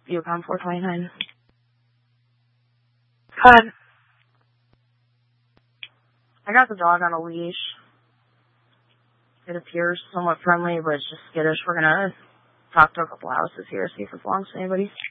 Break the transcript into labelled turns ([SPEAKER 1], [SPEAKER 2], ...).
[SPEAKER 1] Yukon 429. Good. I got the dog on a leash. It appears somewhat friendly, but it's just skittish. We're gonna talk to a couple houses here, see if it belongs to anybody.